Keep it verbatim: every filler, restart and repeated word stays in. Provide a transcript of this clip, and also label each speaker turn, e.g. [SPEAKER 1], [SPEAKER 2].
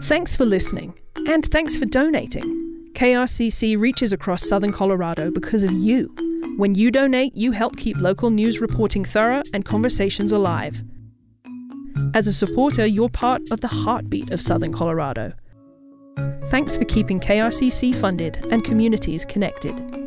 [SPEAKER 1] Thanks for listening, and thanks for donating. K R C C reaches across Southern Colorado because of you. When you donate, you help keep local news reporting thorough and conversations alive. As a supporter, you're part of the heartbeat of Southern Colorado. Thanks for keeping K R C C funded and communities connected.